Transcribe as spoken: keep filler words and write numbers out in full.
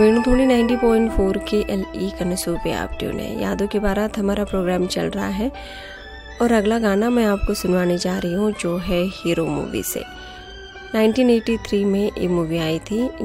वेणुध्वनि नब्बे पॉइंट चार के एल ई कनसू पे आप ट्यून है। यादों के बारात हमारा प्रोग्राम चल रहा है और अगला गाना मैं आपको सुनवाने जा रही हूँ जो है हीरो मूवी से। उन्नीस सौ तिरासी में ये मूवी आई थी।